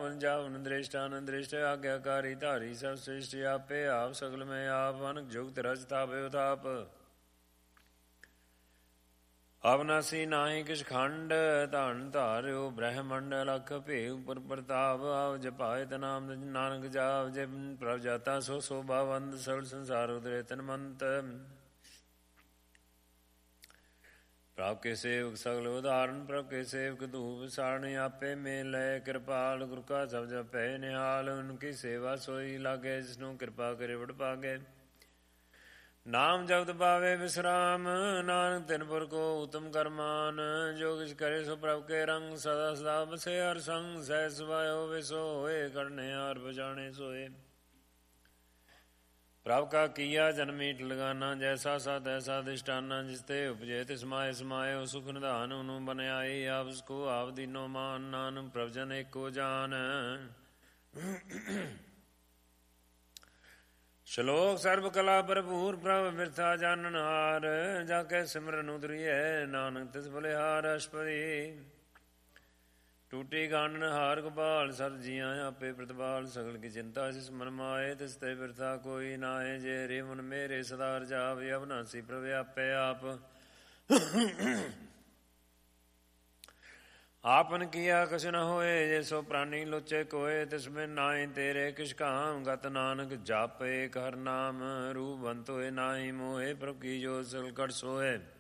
ਜਾਵਨ ਜਾਵਨ ਦ੍ਰਿਸ਼ਟਾਨ ਦ੍ਰਿਸ਼ਟ ਆਗਿਆਕਾਰੀ ਧਾਰੀ ਸਭ ਸ੍ਰਿਸ਼ਟ ਆਪੇ ਆਪ ਸਗਲ ਮੈਂ ਆਪ ਅਨਕ ਜੁਗਤ ਰਜ ਤਾਪੇ ਉਤਾਪ ਅਵਨਾਸੀ ਨਾਹੀ ਕਿਛ ਖੰਡ ਧਨ ਧਾਰਿਓ ਬ੍ਰਹਮੰਡ ਲਖ ਭੇਉ ਉਪਰ ਪ੍ਰਤਾਪ ਆਵ ਜਪਾਇ ਨਾਮ ਨਾਨਕ ਜਾਪ ਜੇ ਪ੍ਰਭ ਜਾਤਾ ਸੋ ਸੋ ਬਾਵੰਦ ਸਗਲ ਸੰਸਾਰ ਉਦਰੇ ਤਨਮੰਤ ਪ੍ਰਭ ਕੇ ਸੇਵਕ ਸਗਲ ਉਦਾਹਰਨ ਪ੍ਰਭ ਕੇ ਸੇਵਕ ਧੂਪ ਸਾਰਣ ਆਪੇ ਮੇਲ ਲੈ ਕਿਰਪਾਲ ਗੁਰ ਕਾ ਸਬਦ ਜਪੈ ਨਿਹਾਲ ਉਨਕੀ ਸੇਵਾ ਸੋਈ ਲਾਗੇ ਜਿਸਨੂੰ ਕਿਰਪਾ ਕਰੇ ਵਡ ਪਾਗੇ ਨਾਮ ਜਪਤ ਪਾਵੇ ਵਿਸਰਾਮ ਨਾਨਕ ਤਿਨ ਪੁਰ ਕੋ ਉਤਮ ਕਰਮਾਨ ਜੋ ਕਿਛ ਕਰੇ ਸੋ ਪ੍ਰਭ ਕੇ ਰੰਗ ਸਦਾ ਸਦਾ ਬਸੇ ਹਰ ਸੰਗ ਸਹਿ ਸੁਭਾਇ ਹੋਵੇ ਸੋ ਹੋਏ ਕਰਨੇ ਹਾਰ ਬਜਾਣੇ ਸੋਏ ਪ੍ਰਭ ਕਾ ਕੀਆ ਜਨਮੀਟ ਲਗਾਨਾ ਜੈਸਾ ਸਾ ਤੈਸਾ ਦਿਸ਼ਟਾਨਾ ਜਿਸ ਤੇ ਉਪਜੇ ਤਿਸ ਮਾਏ ਸਮਾਏ ਸੁਖ ਨਿਧਾਨ ਉਹਨੂੰ ਬਨਿਆਈ ਆਪਸ ਕੋ ਆਪ ਦੀਨੋ ਮਾਨ ਨਾਨਕ ਪ੍ਰਭ ਜਨ ਏਕੋ ਜਾਨ ਸ਼ਲੋਕ ਸਰਬ ਕਲਾ ਭਰਪੂਰ ਪ੍ਰਭ ਬਿਰਥਾ ਜਾਨਨ ਹਾਰ ਜਾ ਕੇ ਸਿਮਰਨ ਉਤਰੀਐ ਨਾਨਕ ਤਿਸ ਬਲਿਹਾਰ ਅਸ਼ਪਦੀ ਟੂਟੀ ਗਾਨਨ ਹਾਰ ਗੋਪਾਲ ਸਭ ਜੀਆਂ ਆਪੇ ਪ੍ਰਤਪਾਲ ਸਗਲ ਕੀ ਚਿੰਤਾ ਜਿਸ ਮਨ ਮਾਏ ਤਿਸ ਤੇ ਬਿਰਥਾ ਕੋਈ ਨਾਏ ਜੇ ਰੇ ਮਨ ਮੇਰੇ ਸਦਾ ਰਜਾਵੇ ਅਵਨਾਸੀ ਪ੍ਰਭ ਆਪੇ ਆਪ ਆਪਨ ਕੀਆ ਕਛ ਨ ਹੋਏ ਜੇ ਸੋ ਪ੍ਰਾਨੀ ਲੋਚੇ ਕੋਏ ਤਿਸਮੇ ਨਾਹੀ ਤੇਰੇ ਕਿਛ ਕਾਮ ਗਤ ਨਾਨਕ ਜਾਪੇ ਹਰ ਨਾਮ ਰੂਪ ਬੰਤ ਹੋਏ ਨਾਹੀ ਮੋਹੇ ਪ੍ਰਭ ਕੀ ਜੋ ਸਗਲ ਕਟ ਸੋਏ